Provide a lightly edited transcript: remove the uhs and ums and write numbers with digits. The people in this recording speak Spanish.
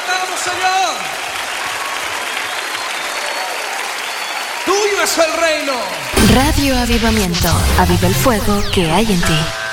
cantamos, Señor. Tuyo es el reino. Radio Avivamiento. Aviva el fuego que hay en ti.